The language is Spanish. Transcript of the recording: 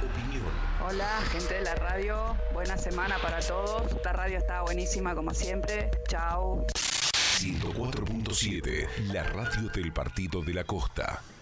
opinión. Hola, gente de la radio. Buena semana para todos. Esta radio está buenísima como siempre. Chau. 104.7, la radio del Partido de la Costa.